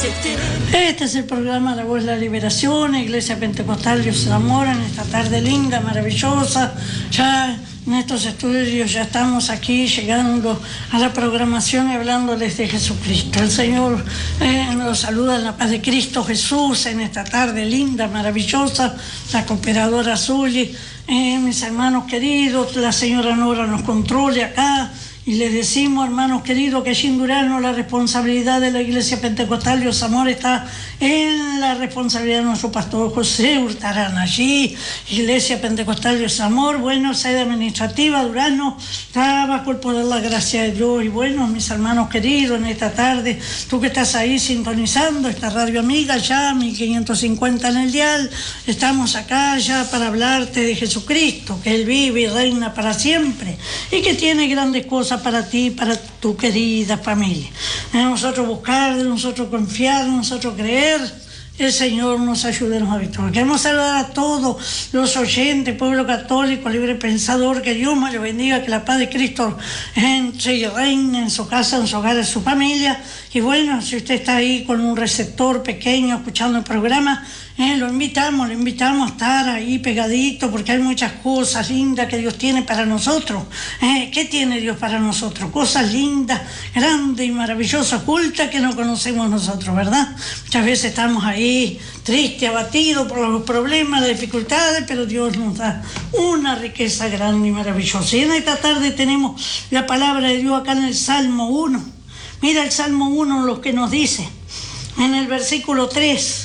Este es el programa La Voz de la Liberación, Iglesia Pentecostal Dios Amor, en esta tarde linda, maravillosa. Ya en estos estudios ya estamos aquí llegando a la programación y hablándoles de Jesucristo. El Señor nos saluda en la paz de Cristo Jesús en esta tarde linda, maravillosa. La cooperadora Zully, mis hermanos queridos, la señora Nora nos controle acá. Y les decimos, hermanos queridos, que allí en Durazno la responsabilidad de la Iglesia Pentecostal Dios Amor está en la responsabilidad de nuestro pastor José Hurtarán. Allí, Iglesia Pentecostal Dios Amor, bueno, sede administrativa, Durazno, está bajo el poder de la gracia de Dios. Y bueno, mis hermanos queridos, en esta tarde, tú que estás ahí sintonizando esta radio amiga, ya 1550 en el dial, estamos acá ya para hablarte de Jesucristo, que Él vive y reina para siempre y que tiene grandes cosas para ti, para tu querida familia. De nosotros buscar, de nosotros confiar, de nosotros creer, el Señor nos ayude, nos habitúe. Queremos saludar a todos los oyentes, pueblo católico, libre pensador, que Dios me lo bendiga, que la paz de Cristo entre y reine en su casa, en su hogar, en su familia. Y bueno, si usted está ahí con un receptor pequeño escuchando el programa, lo invitamos a estar ahí pegadito, porque hay muchas cosas lindas que Dios tiene para nosotros. ¿Qué tiene Dios para nosotros? Cosas lindas, grandes y maravillosas, ocultas que no conocemos nosotros, ¿verdad? Muchas veces estamos ahí tristes, abatidos por los problemas, las dificultades, pero Dios nos da una riqueza grande y maravillosa. Y en esta tarde tenemos la palabra de Dios acá en el Salmo 1. Mira el Salmo 1 lo que nos dice en el versículo 3.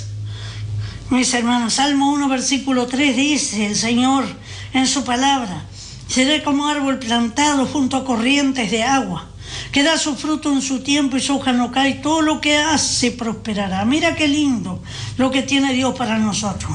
Mis hermanos, Salmo 1, versículo 3 dice el Señor en su palabra: seré como árbol plantado junto a corrientes de agua, que da su fruto en su tiempo y su hoja no cae, todo lo que hace prosperará. Mira qué lindo lo que tiene Dios para nosotros.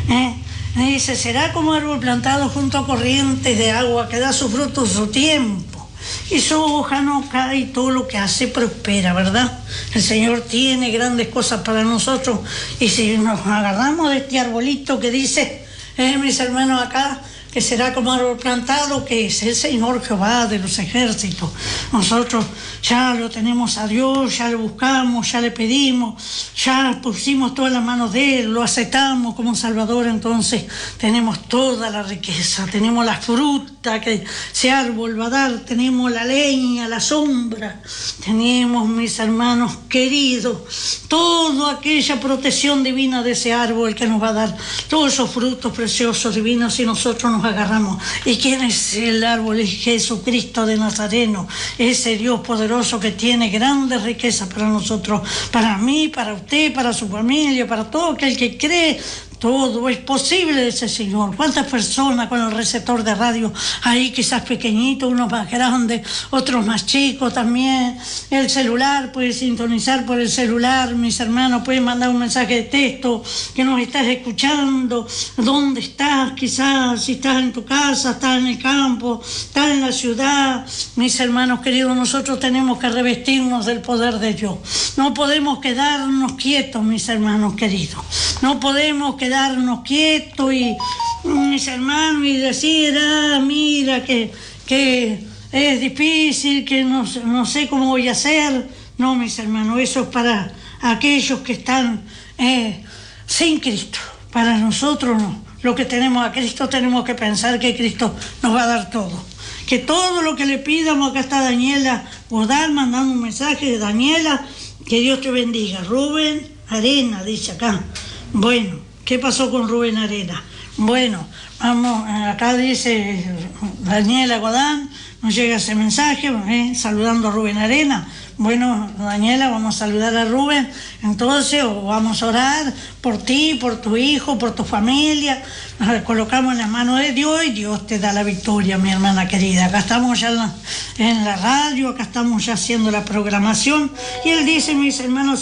Dice, será como árbol plantado junto a corrientes de agua, que da su fruto en su tiempo y su hoja no cae, todo lo que hace prospera, ¿verdad? El Señor tiene grandes cosas para nosotros, y si nos agarramos de este arbolito que dice, mis hermanos acá, que será como árbol plantado, que es el Señor Jehová de los ejércitos. Nosotros ya lo tenemos a Dios, ya lo buscamos, ya le pedimos, ya pusimos todas las manos de Él, lo aceptamos como Salvador. Entonces tenemos toda la riqueza, tenemos la fruta que ese árbol va a dar, tenemos la leña, la sombra, tenemos, mis hermanos queridos, toda aquella protección divina de ese árbol que nos va a dar todos esos frutos preciosos divinos, y nosotros nos agarramos. ¿Y quién es el árbol? Es Jesucristo de Nazareno, ese Dios poderoso que tiene grandes riquezas para nosotros, para mí, para usted, para su familia, para todo aquel que cree. Todo es posible de ese Señor. ¿Cuántas personas con el receptor de radio ahí, quizás pequeñitos, unos más grandes, otros más chicos también? El celular, puedes sintonizar por el celular, mis hermanos, pueden mandar un mensaje de texto que nos estás escuchando. ¿Dónde estás? Quizás si estás en tu casa, estás en el campo, estás en la ciudad. Mis hermanos queridos, nosotros tenemos que revestirnos del poder de Dios. No podemos quedarnos quietos, mis hermanos queridos. No podemos quedarnos quietos y, mis hermanos, y decir, mira que es difícil, que no sé cómo voy a hacer. No, mis hermanos, eso es para aquellos que están sin Cristo. Para nosotros no. Lo que tenemos a Cristo, tenemos que pensar que Cristo nos va a dar todo. Que todo lo que le pidamos, acá está Daniela Godal mandando un mensaje de Daniela, que Dios te bendiga. Rubén Arena dice acá. Bueno, ¿qué pasó con Rubén Arena? Bueno, vamos, acá dice Daniela Godán, nos llega ese mensaje, saludando a Rubén Arena. Bueno, Daniela, vamos a saludar a Rubén, entonces, o vamos a orar por ti, por tu hijo, por tu familia. Nos colocamos en las manos de Dios y Dios te da la victoria, mi hermana querida. Acá estamos ya en la radio, acá estamos ya haciendo la programación, y Él dice, mis hermanos,